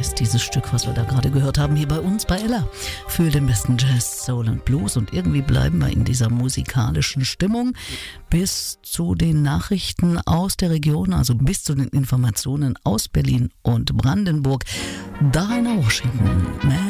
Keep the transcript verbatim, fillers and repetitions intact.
heißt dieses Stück, was wir da gerade gehört haben, hier bei uns bei Ella. Für den besten Jazz, Soul und Blues. Und irgendwie bleiben wir in dieser musikalischen Stimmung bis zu den Nachrichten aus der Region, also bis zu den Informationen aus Berlin und Brandenburg. Da nach Washington.